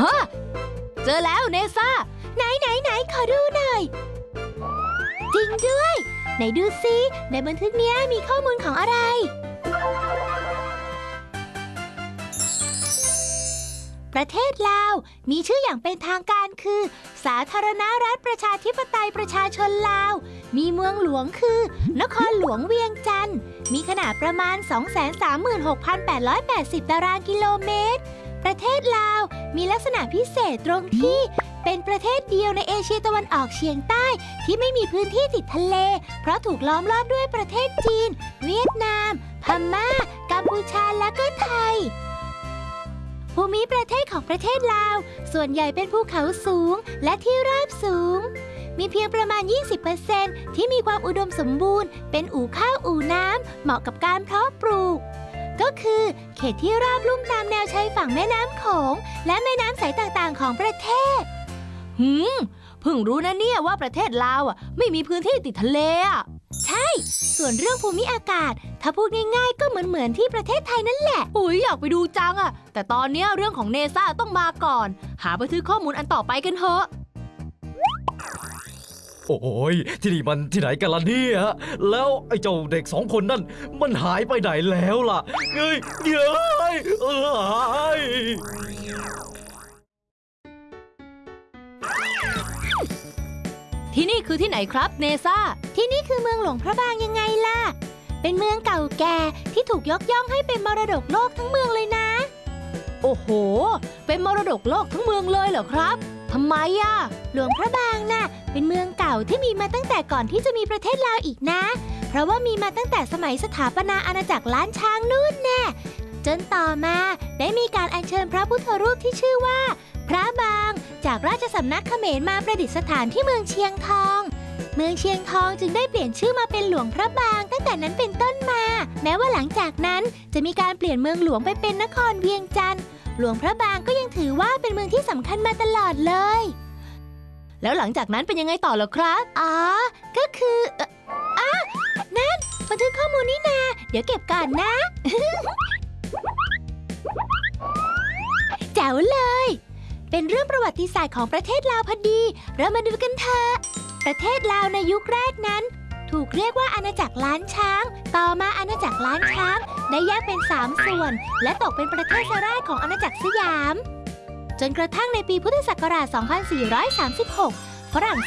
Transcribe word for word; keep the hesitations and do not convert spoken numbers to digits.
ฮะเจอแล้วเนซ่าไหนไหนไหนขอดูหน่อยจริงด้วยไหนดูซิในบันทึกเนี้ยมีข้อมูลของอะไรประเทศลาวมีชื่ออย่างเป็นทางการคือสาธารณรัฐประชาธิปไตยประชาชนลาวมีเมืองหลวงคือนครหลวงเวียงจันทร์มีขนาดประมาณ สองแสนสามหมื่นหกพันแปดร้อยแปดสิบ ตารางกิโลเมตรประเทศลาวมีลักษณะพิเศษตรงที่เป็นประเทศเดียวในเอเชียตะวันออกเฉียงใต้ที่ไม่มีพื้นที่ติดทะเลเพราะถูกล้อมรอบด้วยประเทศจีนเวียดนามพม่ากัมพูชาและก็ไทยภูมิประเทศของประเทศลาวส่วนใหญ่เป็นภูเขาสูงและที่ราบสูงมีเพียงประมาณ ยี่สิบเปอร์เซ็นต์ ที่มีความอุดมสมบูรณ์เป็นอู่ข้าวอู่น้ำเหมาะกับการเพาะปลูกก็คือเขตที่ราบลุ่มตามแนวชายฝั่งแม่น้ำโขงและแม่น้ำใสต่างๆของประเทศหืมเพิ่งรู้นะเนี่ยว่าประเทศลาวอ่ะไม่มีพื้นที่ติดทะเลอ่ะใช่ส่วนเรื่องภูมิอากาศถ้าพูดง่ายๆก็เหมือนเหมือนที่ประเทศไทยนั่นแหละอุ๊ยอยากไปดูจังอ่ะแต่ตอนนี้เรื่องของเนซ่าต้องมาก่อนหาบันทึกข้อมูลอันต่อไปกันเถอะโอ้ยที่นี่มันที่ไหนกันล่ะเนี่ยแล้วไอ้เจ้าเด็กสองคนนั่นมันหายไปไหนแล้วล่ะเฮ้ยเดี๋ยวเอ้ยที่นี่คือที่ไหนครับเนซ่าที่นี่คือเมืองหลวงพระบางยังไงล่ะเป็นเมืองเก่าแก่ที่ถูกยกย่องให้เป็นมรดกโลกทั้งเมืองเลยนะโอ้โหเป็นมรดกโลกทั้งเมืองเลยเหรอครับทำไมอ่ะหลวงพระบางน่ะเป็นเมืองเก่าที่มีมาตั้งแต่ก่อนที่จะมีประเทศลาวอีกนะเพราะว่ามีมาตั้งแต่สมัยสถาปนาอาณาจักรล้านช้างนู่นแน่จนต่อมาได้มีการอัญเชิญพระพุทธรูปที่ชื่อว่าพระบางจากราชสำนักเขมรมาประดิษฐานที่เมืองเชียงทองเมืองเชียงทองจึงได้เปลี่ยนชื่อมาเป็นหลวงพระบางตั้งแต่นั้นเป็นต้นมาแม้ว่าหลังจากนั้นจะมีการเปลี่ยนเมืองหลวงไปเป็นนครเวียงจันทร์หลวงพระบางก็ยังถือว่าเป็นเมืองที่สำคัญมาตลอดเลยแล้วหลังจากนั้นเป็นยังไงต่อเหรอครับอ๋อก็คืออ่ะนั่นบันทึกข้อมูลนี่นาเดี๋ยวเก็บก่อนนะ แจ๋วเลยเป็นเรื่องประวัติศาสตร์ของประเทศลาวพอดีเรามาดูกันเถอะประเทศลาวในยุคแรกนั้นถูกเรียกว่าอาณาจักรล้านช้างต่อมาอาณาจักรล้านช้างได้แยกเป็นสามส่วนและตกเป็นประเทศแรกของอาณาจักรสยามจนกระทั่งในปีพุทธศักราช สองพันสี่ร้อยสามสิบหก ฝรั่ง